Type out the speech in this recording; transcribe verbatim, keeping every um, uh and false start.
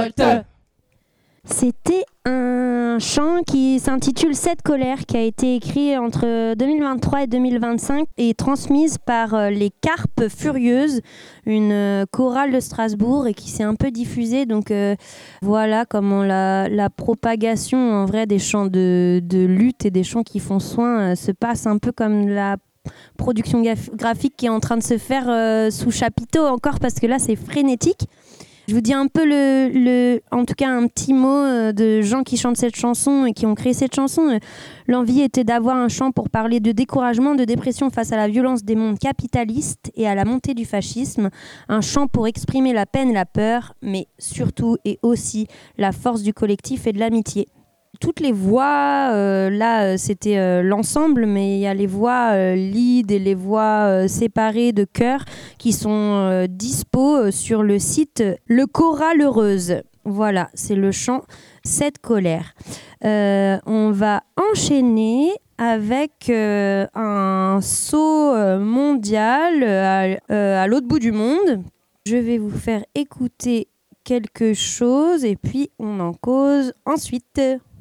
révolte. C'était un chant qui s'intitule Cette colère, qui a été écrit entre deux mille vingt-trois et deux mille vingt-cinq et transmise par euh, les Carpes Furieuses, une euh, chorale de Strasbourg, et qui s'est un peu diffusée. Donc euh, voilà comment la, la propagation en vrai des chants de, de lutte et des chants qui font soin euh, se passe un peu comme la production gaf- graphique qui est en train de se faire euh, sous chapiteau encore, parce que là c'est frénétique. Je vous dis un peu, le, le, en tout cas un petit mot euh, de gens qui chantent cette chanson et qui ont créé cette chanson. Euh, l'envie était d'avoir un chant pour parler de découragement, de dépression face à la violence des mondes capitalistes et à la montée du fascisme. Un chant pour exprimer la peine et la peur, mais surtout et aussi la force du collectif et de l'amitié. Toutes les voix, euh, là euh, c'était euh, l'ensemble, mais il y a les voix euh, lead et les voix euh, séparées de chœur qui sont euh, dispo euh, sur le site Le Choral Heureuse. Voilà, c'est le chant Cette colère. Euh, on va enchaîner avec euh, un saut euh, mondial euh, à, euh, à l'autre bout du monde. Je vais vous faire écouter quelque chose et puis on en cause ensuite.